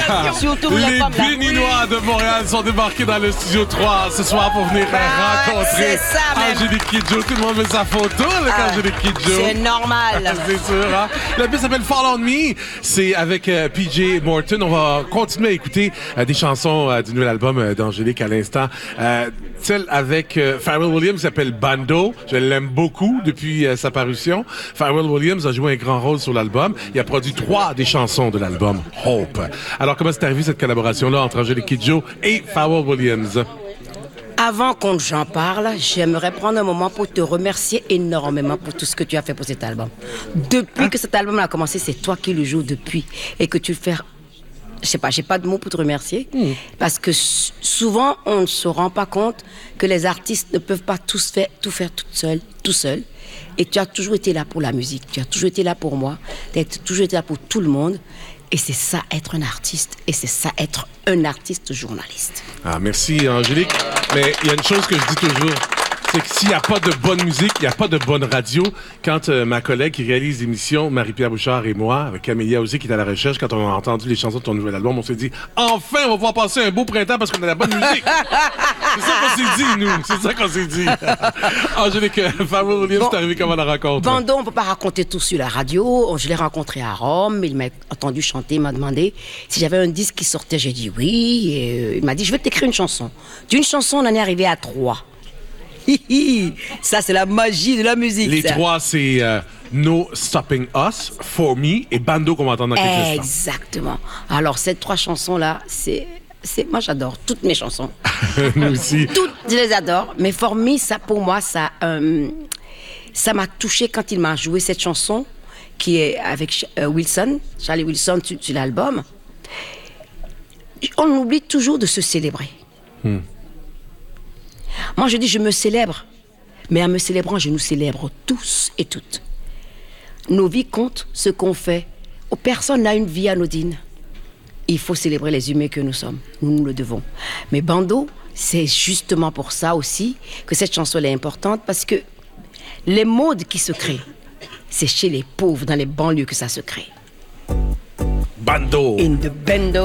Surtout les Les femmes là. Béninois de Montréal sont débarqués dans le studio 3 ce soir pour venir rencontrer c'est ça, même. Angélique Kidjo. Tout le monde met sa photo avec Angélique Kidjo. C'est normal. C'est sûr, hein? La pièce s'appelle Fall on Me. C'est avec PJ Morton. On va continuer à écouter des chansons du nouvel album d'Angélique à l'instant. Celle avec Pharrell Williams s'appelle Bando. Je l'aime beaucoup depuis sa parution. Pharrell Williams a joué un grand rôle sur l'album. Il a produit 3 des chansons de l'album Hope. Alors, comment c'est arrivé cette collaboration-là entre Angélique Kidjo et Pharrell Williams? Avant qu'on j'en parle, j'aimerais prendre un moment pour te remercier énormément pour tout ce que tu as fait pour cet album. Depuis que cet album a commencé, c'est toi qui le joues depuis et que tu le fais. Je sais pas, j'ai pas de mots pour te remercier parce que souvent on ne se rend pas compte que les artistes ne peuvent pas tout faire tout seul. Et tu as toujours été là pour la musique, tu as toujours été là pour moi, tu as toujours été là pour tout le monde. Et c'est ça être un artiste, et c'est ça être un artiste journaliste. Ah, merci Angélique. Mais il y a une chose que je dis toujours, c'est que s'il n'y a pas de bonne musique, il n'y a pas de bonne radio. Quand ma collègue qui réalise l'émission, Marie-Pierre Bouchard et moi, avec Camélia aussi qui est à la recherche, quand on a entendu les chansons de ton nouvel album, on s'est dit « Enfin, on va pouvoir passer un beau printemps parce qu'on a la bonne musique! » C'est ça qu'on s'est dit, nous. C'est ça qu'on s'est dit. Angélique, Pharrell Williams, t'es arrivé comment la rencontre? Bando, on ne peut pas raconter tout sur la radio. Je l'ai rencontré à Rome. Il m'a entendu chanter. Il m'a demandé si j'avais un disque qui sortait. J'ai dit oui. Et il m'a dit, je vais t'écrire une chanson. D'une chanson, on en est arrivé à 3. Ça, c'est la magie de la musique. Les ça. 3, c'est No Stopping Us, For Me et Bando qu'on va entendre dans quelques instants. Exactement. Alors, ces 3 chansons-là, moi, j'adore toutes mes chansons. Nous aussi. Toutes, je les adore. Mais For Me, ça, pour moi, ça m'a touchée quand il m'a joué cette chanson qui est avec Wilson, Charlie Wilson, sur l'album. On oublie toujours de se célébrer. Moi, je dis, je me célèbre. Mais en me célébrant, je nous célèbre tous et toutes. Nos vies comptent ce qu'on fait. Personne n'a une vie anodine. Il faut célébrer les humains que nous sommes. Nous nous le devons. Mais Bando, c'est justement pour ça aussi que cette chanson est importante, parce que les modes qui se créent, c'est chez les pauvres, dans les banlieues que ça se crée. Bando. In the bando.